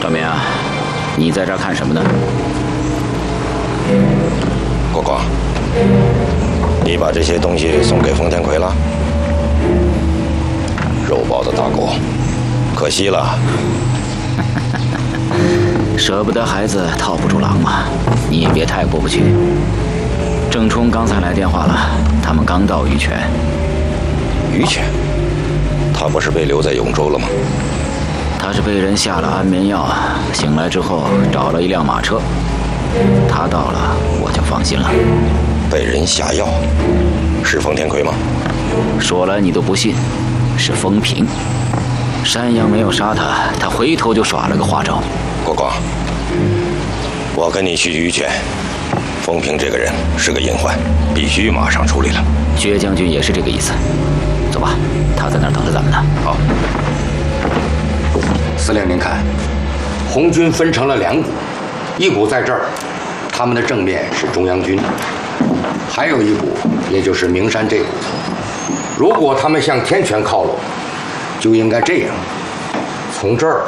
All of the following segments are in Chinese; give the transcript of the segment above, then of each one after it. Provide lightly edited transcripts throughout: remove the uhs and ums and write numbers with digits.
小明啊，你在这儿看什么呢？ 国光，你把这些东西送给丰田奎了？肉包子大狗，可惜了。 舍不得孩子套不住狼嘛，你也别太过不去。郑冲刚才来电话了，他们刚到玉泉。 于谦，他不是被留在永州了吗？ 他是被人下了安眠药，醒来之后找了一辆马车。他到了，我就放心了。 被人下药，是丰田奎吗？ 说来你都不信，是风平。山羊没有杀他，他回头就耍了个花招。 国光，我跟你去玉泉。风平这个人是个隐患，必须马上处理了。 薛将军也是这个意思。走吧，他在那儿等着咱们呢。 好。 司令，您看，红军分成了2股，一股在这儿，他们的正面是中央军，还有一股，也就是名山这股。如果他们向天泉靠拢，就应该这样，从这儿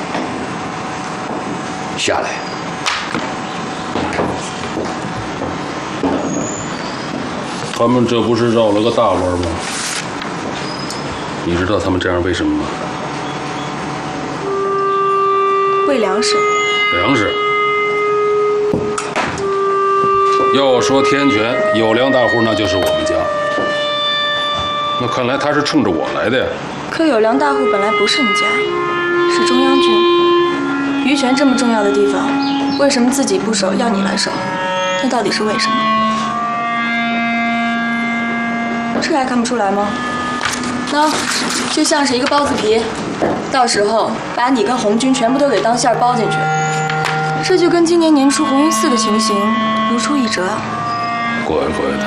下来。 他们这不是绕了个大弯吗？你知道他们这样为什么吗？ 为粮食。 粮食。要说天权有粮大户，那就是我们家。那看来他是冲着我来的呀。 可有粮大户本来不是你家，是中央军。于泉这么重要的地方，为什么自己不守，要你来守？那到底是为什么？这还看不出来吗？那就像是一个包子皮，到时候把你跟红军全部都给当馅包进去，这就跟今年年初红云寺的情形如出一辙啊！ 乖乖的，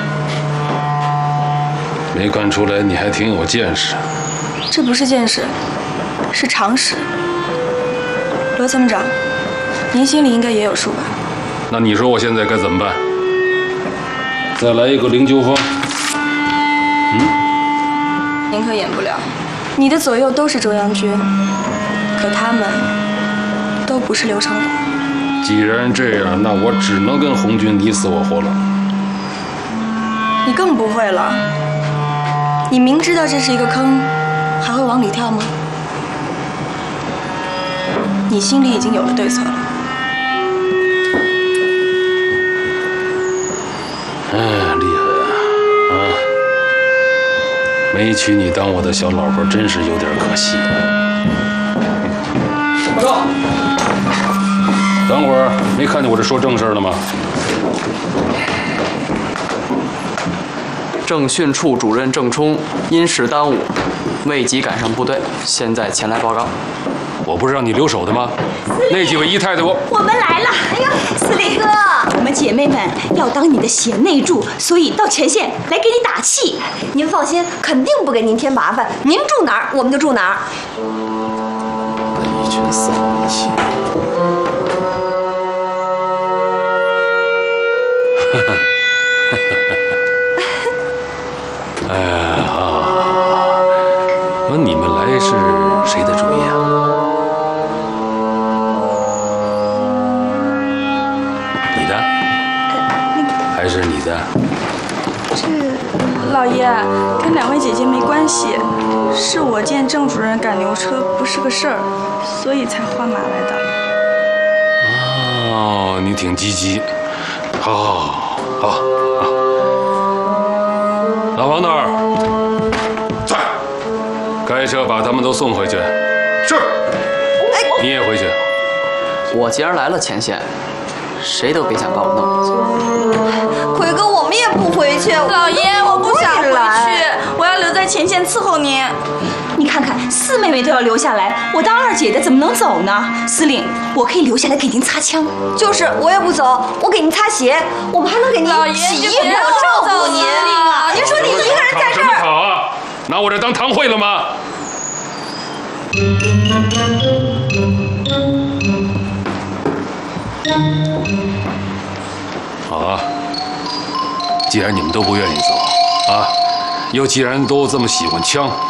没看出来你还挺有见识。 这不是见识，是常识。罗参谋长，您心里应该也有数吧？ 那你说我现在该怎么办？再来一个灵鹫峰？ 您可演不了，你的左右都是中央军，可他们都不是刘成虎。 既然这样，那我只能跟红军你死我活了。 你更不会了，你明知道这是一个坑，还会往里跳吗？你心里已经有了对策了。 厉害啊！没娶你当我的小老婆，真是有点可惜。报告。等会儿，没看见我这说正事呢吗？ 政训处主任郑冲因事耽误，未及赶上部队，现在前来报告。 我不是让你留守的吗？那几位姨太太我们来了！哎呀，司令哥，我们姐妹们要当你的贤内助，所以到前线来给你打气。您放心，肯定不给您添麻烦。您住哪儿，我们就住哪儿。 一群死老一起。 哎呀，那你们来是谁的主意啊？你的？还是你的？ 这老爷跟2位姐姐没关系，是我见郑主任赶牛车不是个事儿，所以才换马来的。 哦，你挺积极。好。老王那儿，在，开车把他们都送回去。是。你也回去。 我既然来了前线，谁都别想把我弄。 奎哥，我们也不回去。 老爷，我不想回去，我要留在前线伺候您。 你看看，四妹妹都要留下来，我当二姐的怎么能走呢？司令，我可以留下来给您擦枪。就是，我也不走，我给您擦鞋，我们还能给您洗衣服，照顾您啊！您说你一个人在这儿， 吵什么吵啊？拿我这当堂会了吗？好啊，既然你们都不愿意走啊，又既然都这么喜欢枪。